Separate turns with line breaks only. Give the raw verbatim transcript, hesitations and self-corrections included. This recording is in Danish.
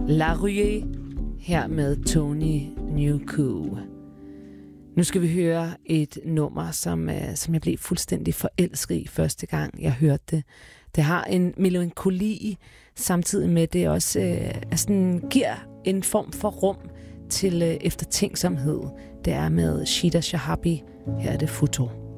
La Rue her med Tony Newcomb. Nu skal vi høre et nummer, som, uh, som jeg blev fuldstændig forelsket i første gang, jeg hørte det. Det har en melankoli, samtidig med det også uh, sådan, giver en form for rum til uh, eftertænksomhed. Det er med Shida Shahabi. Her er det Futo.